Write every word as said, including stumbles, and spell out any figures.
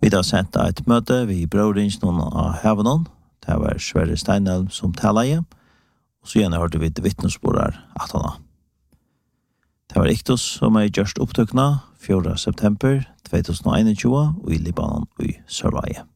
Vi har sett et møte ved Brødringen av Hevenon. Det var Sverre Steinelm som taler. Og så gjerne hørte vi til vittnesbordet at han har. Det var Iktos som er gjørst opptøkna fjorda september tjueogtjúgu og i Libanon og i Sørveie.